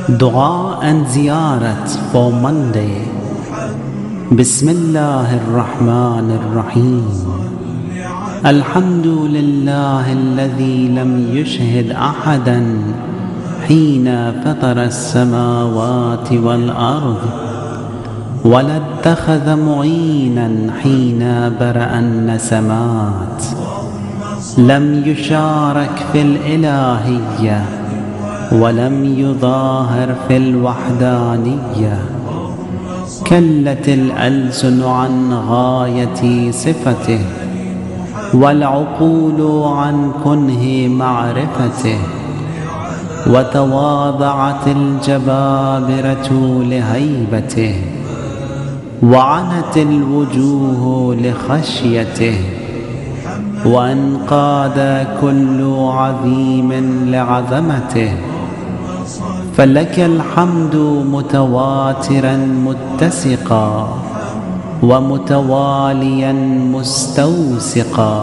Dua and Ziyarat for Monday. Bismillah ar-Rahman ar-Rahim. Alhamdulillah alladhi lam yushhid ahadan hina fatara as-samawati wal-ard ولا اتخذ معينا حين برأ النسمات لم يشارك في الإلهية ولم يظاهر في الوحدانية كلت الألسن عن غاية صفته والعقول عن كنه معرفته وتواضعت الجبابرة لهيبته وعنت الوجوه لخشيته وانقاد كل عظيم لعظمته فلك الحمد متواترا متسقا ومتواليا مستوسقا